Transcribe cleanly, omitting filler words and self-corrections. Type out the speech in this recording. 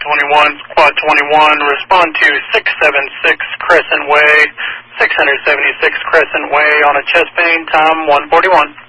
Quad 21, respond to 676 Crescent Way, 676 Crescent Way on a chest pain, time 141.